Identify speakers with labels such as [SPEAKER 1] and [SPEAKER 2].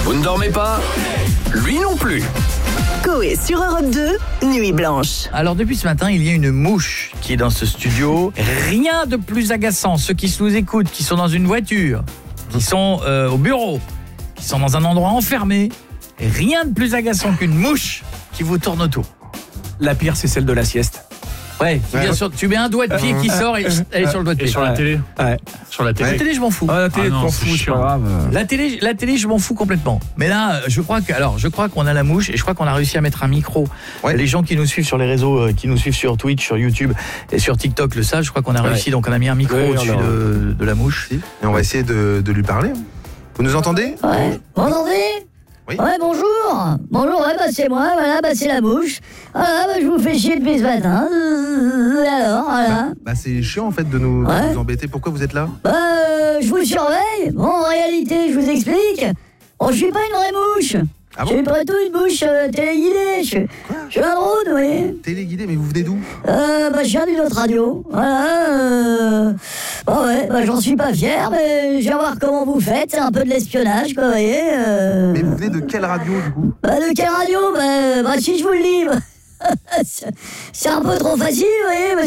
[SPEAKER 1] Vous ne dormez pas? Lui non plus.
[SPEAKER 2] Coé sur Europe 2, Nuit Blanche.
[SPEAKER 3] Alors depuis ce matin, il y a une mouche qui est dans ce studio. Rien de plus agaçant. Ceux qui nous écoutent, qui sont dans une voiture, qui sont au bureau, qui sont dans un endroit enfermé, rien de plus agaçant qu'une mouche qui vous tourne autour.
[SPEAKER 4] La pire, c'est celle de la sieste.
[SPEAKER 3] Ouais, tu mets un doigt de pied qui sort et elle est sur le doigt de pied.
[SPEAKER 5] Et sur la télé.
[SPEAKER 4] Ouais.
[SPEAKER 5] Sur la
[SPEAKER 3] La
[SPEAKER 5] télé.
[SPEAKER 3] télé, je m'en fous.
[SPEAKER 4] Ah, la télé,
[SPEAKER 5] non,
[SPEAKER 4] t'en
[SPEAKER 5] c'est
[SPEAKER 4] fous, c'est
[SPEAKER 5] chiant.
[SPEAKER 4] pas grave.
[SPEAKER 3] La télé, je m'en fous complètement. Mais là, je crois qu'on a la mouche et je crois qu'on a réussi à mettre un micro.
[SPEAKER 6] Ouais.
[SPEAKER 3] Les gens qui nous suivent sur les réseaux, qui nous suivent sur Twitch, sur YouTube et sur TikTok le savent. Je crois qu'on a réussi. Donc on a mis un micro
[SPEAKER 4] Oui,
[SPEAKER 3] au-dessus
[SPEAKER 4] alors.
[SPEAKER 3] de la mouche.
[SPEAKER 6] Et on va essayer de lui parler. Vous nous entendez?
[SPEAKER 7] Ouais, vous m'entendez?
[SPEAKER 6] Oui.
[SPEAKER 7] Ouais, bonjour. Bonjour, ouais, bah c'est moi, voilà, bah c'est la mouche. Voilà, bah je vous fais chier depuis ce matin. Alors, voilà.
[SPEAKER 6] Bah c'est chiant en fait de nous embêter. Pourquoi vous êtes là?
[SPEAKER 7] Je vous surveille. Bon, en réalité, je vous explique. Bon, je suis pas une vraie mouche.
[SPEAKER 6] Ah bon?
[SPEAKER 7] Je suis pas tout une mouche téléguidée. Je suis un drone, oui.
[SPEAKER 6] Téléguidé, mais vous venez d'où?
[SPEAKER 7] Je viens d'une autre radio. Voilà. Bon, ouais, j'en suis pas fier, mais je viens voir comment vous faites. C'est un peu de l'espionnage, quoi, vous voyez.
[SPEAKER 6] Mais vous venez de quelle radio du coup?
[SPEAKER 7] De quelle radio? Si je vous le dis. C'est un peu trop facile, vous voyez.